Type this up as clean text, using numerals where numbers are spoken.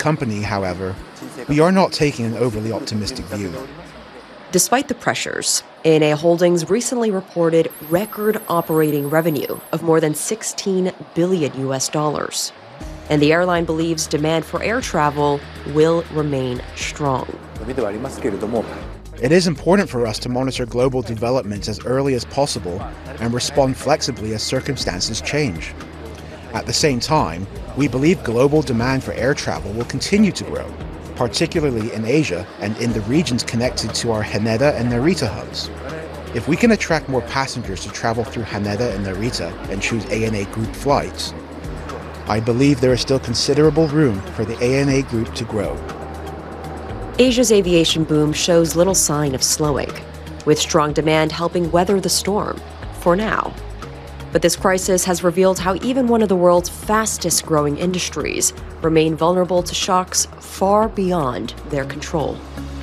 company, however, we are not taking an overly optimistic view. Despite the pressures, ANA Holdings recently reported record operating revenue of more than $16 billion. And the airline believes demand for air travel will remain strong. It is important for us to monitor global developments as early as possible and respond flexibly as circumstances change. At the same time, we believe global demand for air travel will continue to grow, particularly in Asia and in the regions connected to our Haneda and Narita hubs. If we can attract more passengers to travel through Haneda and Narita and choose ANA Group flights, I believe there is still considerable room for the ANA Group to grow. Asia's aviation boom shows little sign of slowing, with strong demand helping weather the storm, for now. But this crisis has revealed how even one of the world's fastest-growing industries remain vulnerable to shocks far beyond their control.